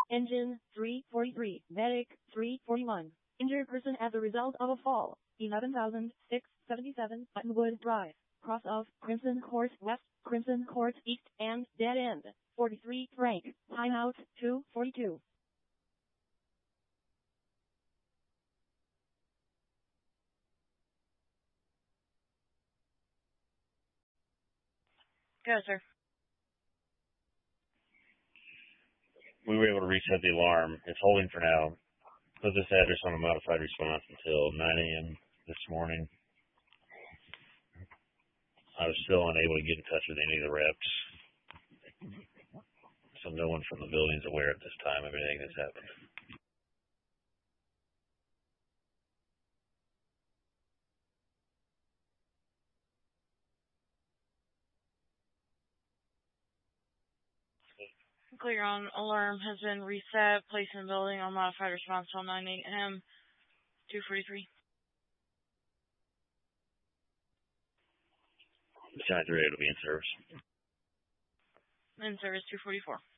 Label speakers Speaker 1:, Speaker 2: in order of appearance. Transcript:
Speaker 1: Engine 343, medic 341. Injured person as a result of a fall. 11,677 Buttonwood Drive. Cross of Crimson Court West, Crimson Court East, and dead end. 43 Frank. Timeout 2:42.
Speaker 2: Go, sir.
Speaker 3: We were able to reset the alarm. It's holding for now. Put this address on a modified response until 9 a.m. this morning. I was still unable to get in touch with any of the reps. So no one from the building is aware at this time of anything that's happened.
Speaker 2: Clear on alarm has been reset. Place in the building on modified response till 9 a.m. 2:43.
Speaker 3: Besides, they're able to be in service.
Speaker 2: In service 2:44.